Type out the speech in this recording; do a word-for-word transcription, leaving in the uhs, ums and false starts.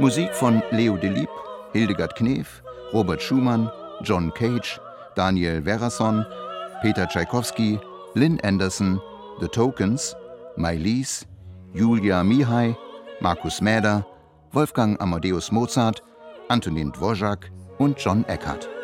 Musik von Leo Delibes, Hildegard Knef, Robert Schumann, John Cage, Daniel Verason, Peter Tschaikowski, Lynn Anderson, The Tokens, Maïlis, Julia Mihai, Markus Mäder, Wolfgang Amadeus Mozart, Antonin Dvořák und John Eckert.